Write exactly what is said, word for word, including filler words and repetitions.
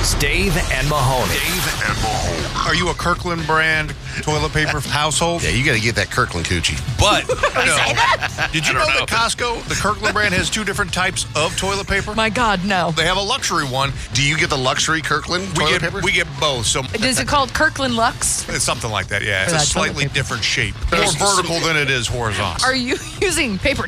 is Dave and Mahoney. Dave and Mahoney. Are you a Kirkland brand toilet paper household? Yeah, you got to get that Kirkland coochie. But, no. Did you know, know. that Costco, the Kirkland brand, has two different types of toilet paper? My God, no. They have a luxury one. Do you get the luxury Kirkland We toilet get, paper? we get both. So Is it called Kirkland Lux? it's something like that, yeah. It's For a that toilet slightly paper. different shape. More vertical than it is horizontal. Are you using paper